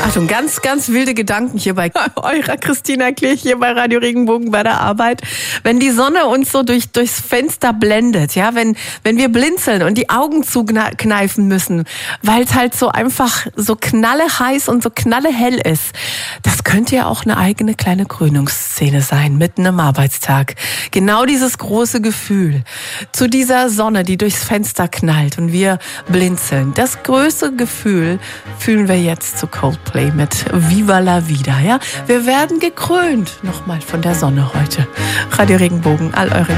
Achtung, ganz, ganz wilde Gedanken hier bei eurer Christina Klich hier bei Radio Regenbogen bei der Arbeit. Wenn die Sonne uns so durchs Fenster blendet, ja, wenn wir blinzeln und die Augen zukneifen müssen, weil es halt so einfach so knalleheiß und so knallehell ist, das könnte ja auch eine eigene kleine Krönungsszene sein, mitten im Arbeitstag. Genau dieses große Gefühl zu dieser Sonne, die durchs Fenster knallt und wir blinzeln. Das größte Gefühl fühlen wir jetzt zu Coldplay mit Viva la Vida, ja? Wir werden gekrönt nochmal von der Sonne heute. Radio Regenbogen, all eure